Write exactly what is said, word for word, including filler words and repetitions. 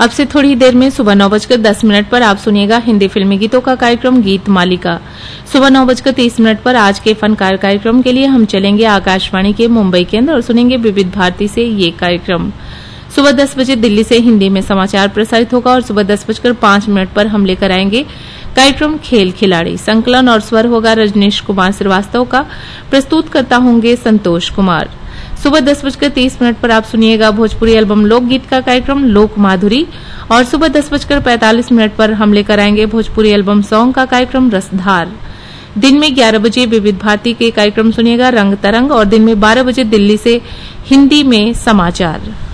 अब से थोड़ी देर में सुबह नौ बजकर दस मिनट पर आप सुनिएगा हिंदी फिल्मी गीतों का कार्यक्रम गीत मालिका। सुबह नौ बजकर तीस मिनट पर आज के फनकार कार्यक्रम के लिए हम चलेंगे आकाशवाणी के मुंबई केंद्र और सुनेंगे विविध भारती से ये कार्यक्रम। सुबह दस बजे दिल्ली से हिंदी में समाचार प्रसारित होगा और सुबह दस बजकर पांच मिनट पर हम लेकर आएंगे कार्यक्रम खेल खिलाड़ी। संकलन और स्वर होगा रजनीश कुमार श्रीवास्तव का, प्रस्तुत करता होंगे संतोष कुमार। सुबह दस बजकर तीस मिनट पर आप सुनिएगा भोजपुरी एल्बम लोकगीत का कार्यक्रम लोक माधुरी और सुबह दस बजकर पैंतालीस मिनट पर हम लेकर आएंगे भोजपुरी एल्बम सॉन्ग का कार्यक्रम रसधार। दिन में ग्यारह बजे विविध भारती के कार्यक्रम सुनिएगा रंग तरंग और दिन में बारह बजे दिल्ली से हिंदी में समाचार।